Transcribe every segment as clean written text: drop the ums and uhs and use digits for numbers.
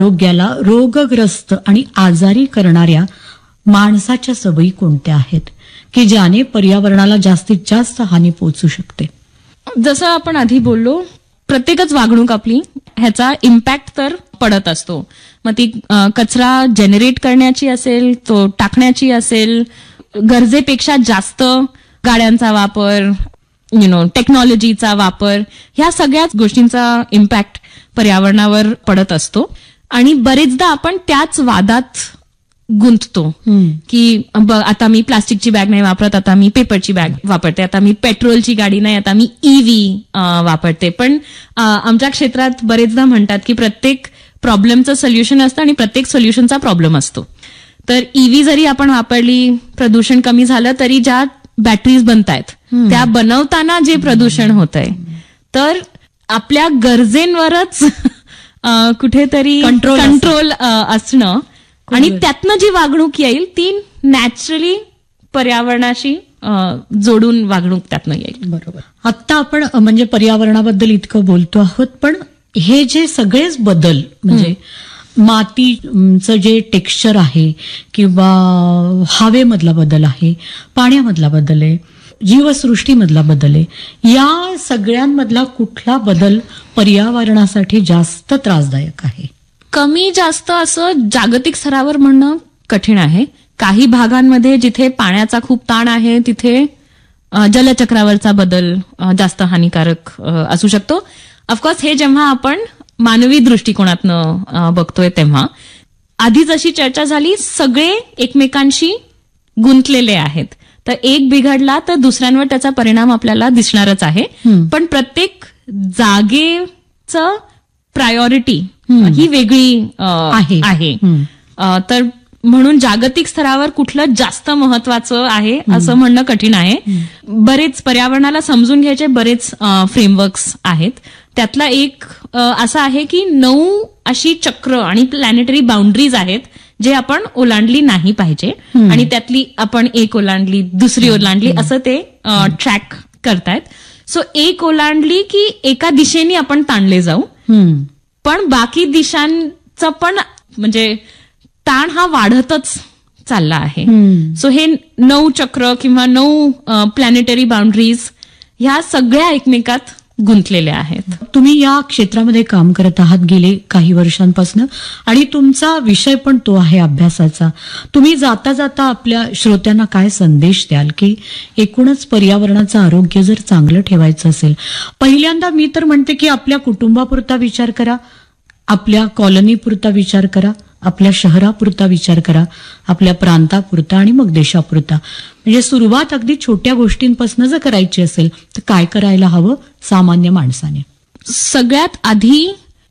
आरोग्याला रोगग्रस्त आणि आजारी करणाऱ्या माणसाच्या सवयी कोणत्या आहेत की ज्याने पर्यावरणाला जास्तीत जास्त हानी पोहोचू शकते? जसं आपण आधी बोललो, प्रत्येकच वागणूक आपली ह्याचा इम्पॅक्ट तर पडत असतो. मग ती कचरा जनरेट करण्याची असेल, तो टाकण्याची असेल, गरजेपेक्षा जास्त गाड्यांचा वापर, टेक्नॉलॉजीचा वापर, ह्या सगळ्याच गोष्टींचा इम्पॅक्ट पर्यावरणावर पडत असतो. आणि बरेचदा आपण त्याच वादात गुंततो की आता मी प्लास्टिकची बॅग नाही वापरत, आता मी पेपरची बॅग वापरते, आता मी पेट्रोलची गाडी नाही, आता मी ईव्ही वापरते. पण आमच्या क्षेत्रात बरेचदा म्हणतात की प्रत्येक प्रॉब्लेमचं सोल्युशन असतं आणि प्रत्येक सोल्युशनचा प्रॉब्लेम असतो. तर ईव्ही जरी आपण वापरली, प्रदूषण कमी झालं, तरी ज्या बॅटरीज बनतायत त्या बनवताना जे प्रदूषण होत आहे, तर आपल्या गरजेंवरच कुठेतरी कंट्रोल असणं आणि त्यातनं जी वागणूक येईल ती नॅचरली पर्यावरणाशी जोडून वागणूक त्यातनं येईल. बरोबर. आता आपण म्हणजे पर्यावरणाबद्दल इतकं बोलतो आहोत, पण हे जे सगळेच बदल म्हणजे मातीचं जे टेक्स्चर आहे किंवा हवेमधला बदल आहे, पाण्यामधला बदल आहे, जीवसृष्टीमधला बदल आहे, या सगळ्यांमधला कुठला बदल पर्यावरणासाठी जास्त त्रासदायक आहे? कमी जास्त असं जागतिक स्तरावर म्हणणं कठीण आहे. काही भागांमध्ये जिथे पाण्याचा खूप ताण आहे तिथे जलचक्रावरचा बदल जास्त हानिकारक असू शकतो. ऑफकोर्स हे जेव्हा आपण मानवी दृष्टिकोनातनं बघतोय तेव्हा, आधी जशी चर्चा झाली, सगळे एकमेकांशी गुंतलेले आहेत. तर एक बिघडला तर दुसऱ्यांवर त्याचा परिणाम आपल्याला दिसणारच आहे. पण प्रत्येक जागेचं प्रायोरिटी ही वेगळी आहे. तर म्हणून जागतिक स्तरावर कुठलं जास्त महत्वाचं आहे असं म्हणणं कठीण आहे. बरेच पर्यावरणाला समजून घ्यायचे बरेच फ्रेमवर्क्स आहेत. त्यातला एक असा आहे की 9 अशी चक्र आणि प्लॅनेटरी बाउंड्रीज आहेत जे आपण ओलांडली नाही पाहिजे, आणि त्यातली आपण एक ओलांडली, दुसरी ओलांडली, असं ते ट्रॅक करतायत. सो एक ओलांडली की एका दिशेने आपण ताणले जाऊ, पण बाकी दिशांचा पण म्हणजे ताण हा वाढतच चालला आहे. सो हे 9 चक्र किंवा 9 प्लॅनेटरी बाउंड्रीज ह्या सगळ्या एकमेकात गुंतलेल्या आहेत. तुम्ही या क्षेत्रामध्ये काम करत आहात गेले काही वर्षांपासून, आणि तुमचा विषय पण तो आहे अभ्यासाचा. तुम्ही जाता जाता आपल्या श्रोत्यांना काय संदेश द्याल की एकूणच पर्यावरणाचं आरोग्य जर चांगलं ठेवायचं असेल, पहिल्यांदा मी तर म्हणते की आपल्या कुटुंबापुरता विचार करा, आपल्या कॉलनीपुरता विचार करा, आपल्या शहरापुरता विचार करा, आपल्या प्रांतापुरता, आणि मग देशापुरता. म्हणजे सुरुवात अगदी छोट्या गोष्टींपासून जर करायची असेल तर काय करायला हवं सामान्य माणसाने? सगळ्यात आधी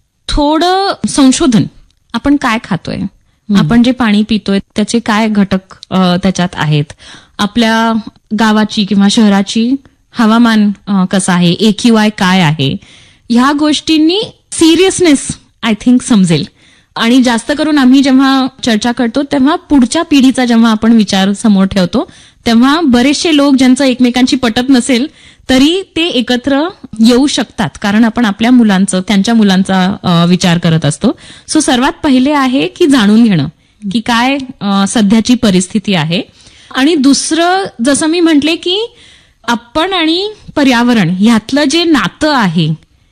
थोडं संशोधन, आपण काय खातोय, आपण जे पाणी पितोय त्याचे काय घटक त्याच्यात आहेत, आपल्या गावाची किंवा शहराची हवामान कसं आहे, AQI काय आहे, ह्या गोष्टींनी सिरियसनेस आय थिंक समजेल. आणि जास्त करून आम्ही जेव्हा चर्चा करतो तेव्हा पुढच्या पिढीचा जेव्हा आपण विचार समोर ठेवतो तेव्हा बरेचसे लोक ज्यांचं एकमेकांची पटत नसेल तरी ते एकत्र येऊ शकतात, कारण आपण आपल्या मुलांचं, त्यांच्या मुलांचा विचार करत असतो. सो सर्वात पहिले आहे की जाणून घेणं की काय सध्याची परिस्थिती आहे. आणि दुसरं, जसं मी म्हटले की आपण आणि पर्यावरण ह्यातलं जे नातं आहे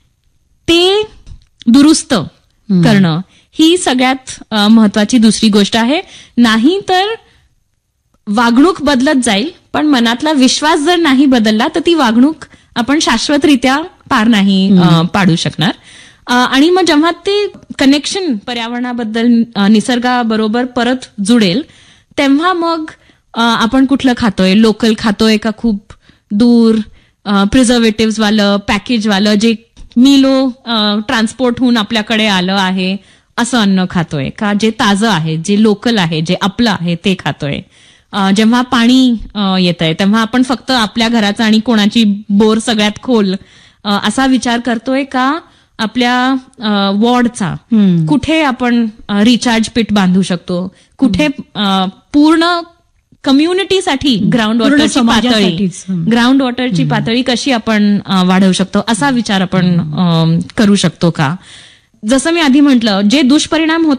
ते दुरुस्त करणं ही सगळ्यात महत्वाची दुसरी गोष्ट आहे. नाही तर वागणूक बदलत जाईल, पण मनातला विश्वास जर नाही बदलला तर ती वागणूक आपण शाश्वतरित्या पार नाही पाडू शकणार. आणि मग जेव्हा ते कनेक्शन पर्यावरणाबद्दल, निसर्गाबरोबर परत जुडेल, तेव्हा मग आपण कुठलं खातोय, लोकल खातोय का खूप दूर प्रिझर्वेटिव्ह वालं, पॅकेज वालं, जे मिलो ट्रान्सपोर्ट होऊन आपल्याकडे आलं आहे असं अन्न खातोय का जे ताजं आहे, जे लोकल आहे, जे आपलं आहे ते खातोय. जेव्हा पाणी येत आहे तेव्हा आपण फक्त आपल्या घराचा आणि कोणाची बोर सगळ्यात खोल असा विचार करतोय का आपल्या वॉर्डचा, कुठे आपण रिचार्ज पिट बांधू शकतो, कुठे पूर्ण कम्युनिटीसाठी ग्राउंड वॉटरची पातळी कशी आपण वाढवू शकतो असा विचार आपण करू शकतो का. जसं मी आधी म्हटलं, जे दुष्परिणाम